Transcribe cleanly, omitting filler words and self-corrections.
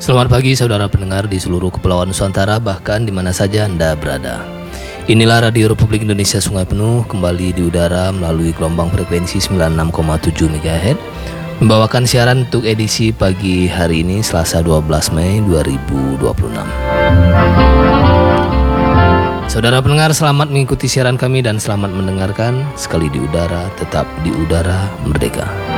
Selamat pagi saudara pendengar di seluruh kepulauan Nusantara, bahkan di mana saja Anda berada. Inilah Radio Republik Indonesia Sungai Penuh, kembali di udara melalui gelombang frekuensi 96,7 MHz, membawakan siaran untuk edisi pagi hari ini Selasa 12 Mei 2026. Saudara pendengar, selamat mengikuti siaran kami dan selamat mendengarkan. Sekali di udara, tetap di udara merdeka.